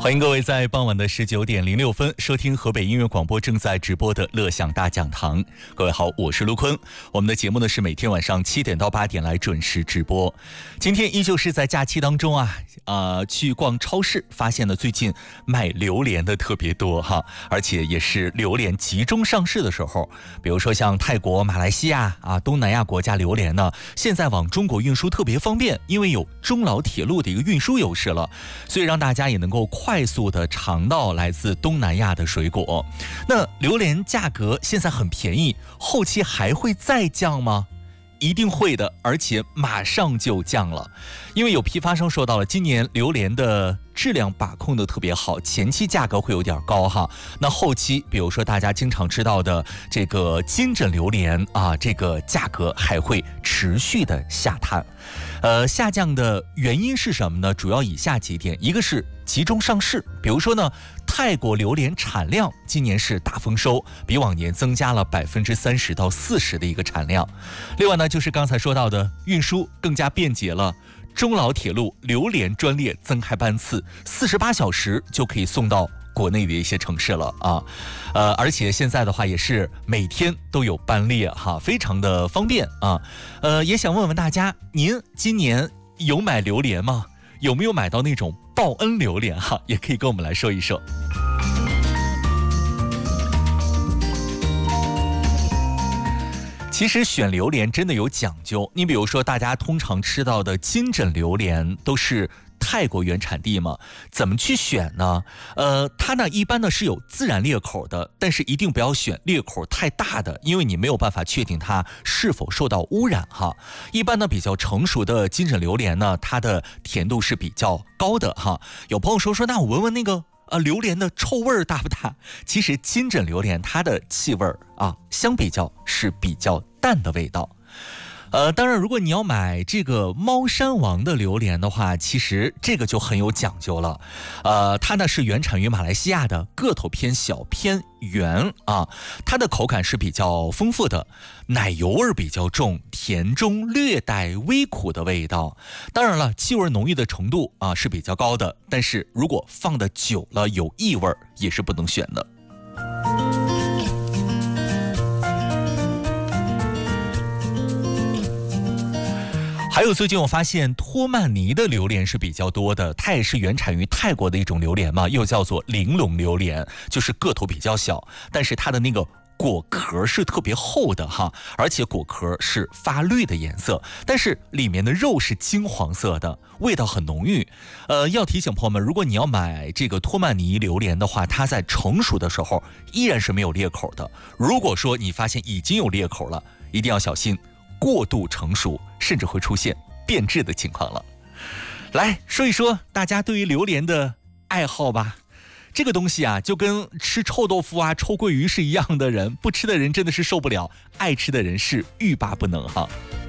欢迎各位在傍晚的19:06收听河北音乐广播正在直播的乐享大讲堂。各位好，我是卢坤。我们的节目呢是每天晚上7点到8点来准时直播。今天依旧是在假期当中去逛超市，发现了最近卖榴莲的特别多哈，而且也是榴莲集中上市的时候。比如说像泰国、马来西亚东南亚国家榴莲呢，现在往中国运输特别方便，因为有中老铁路的一个运输优势了，所以让大家也能够快速的尝到来自东南亚的水果。那榴莲价格现在很便宜，后期还会再降吗？一定会的，而且马上就降了。因为有批发商说到了，今年榴莲的质量把控的特别好，前期价格会有点高哈。那后期比如说大家经常知道的这个金枕榴莲这个价格还会持续的下探。下降的原因是什么呢？主要以下几点，一个是集中上市，比如说呢，泰国榴莲产量今年是大丰收，比往年增加了30%到40%的一个产量。另外呢，就是刚才说到的运输更加便捷了。中老铁路榴莲专列增开班次，48小时就可以送到国内的一些城市了而且现在的话也是每天都有班列非常的方便也想问问大家，您今年有买榴莲吗？有没有买到那种报恩榴莲也可以跟我们来说一说。其实选榴莲真的有讲究，你比如说大家通常吃到的金枕榴莲都是泰国原产地嘛，怎么去选呢？它呢一般呢是有自然裂口的，但是一定不要选裂口太大的，因为你没有办法确定它是否受到污染一般呢比较成熟的金枕榴莲呢，它的甜度是比较高的有朋友说那我闻闻那个榴莲的臭味大不大？其实金枕榴莲它的气味相比较是比较淡的味道。当然如果你要买这个猫山王的榴莲的话，其实这个就很有讲究了。它呢是原产于马来西亚的，个头偏小偏圆它的口感是比较丰富的，奶油味比较重，甜中略带微苦的味道。当然了，气味浓郁的程度是比较高的，但是如果放的久了有异味也是不能选的。还有最近我发现托曼尼的榴莲是比较多的，它也是原产于泰国的一种榴莲嘛，又叫做玲珑榴莲，就是个头比较小，但是它的那个果壳是特别厚的而且果壳是发绿的颜色，但是里面的肉是金黄色的，味道很浓郁。要提醒朋友们，如果你要买这个托曼尼榴莲的话，它在成熟的时候依然是没有裂口的。如果说你发现已经有裂口了，一定要小心过度成熟，甚至会出现变质的情况了。来说一说大家对于榴莲的爱好吧。这个东西就跟吃臭豆腐臭鳜鱼是一样的，人不吃的人真的是受不了，爱吃的人是欲罢不能